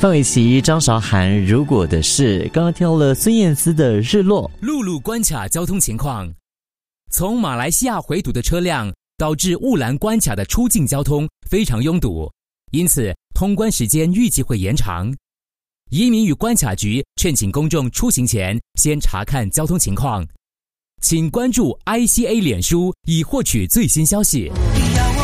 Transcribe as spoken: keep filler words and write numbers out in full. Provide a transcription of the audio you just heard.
范玮琪、张韶涵，如果的事。刚刚听到了孙燕姿的《日落》。 陆路关卡交通情况，从马来西亚回堵的车辆导致雾兰关卡的出境交通非常拥堵，因此通关时间预计会延长。移民与关卡局劝请公众出行前先查看交通情况，请关注 I C A 脸书以获取最新消息。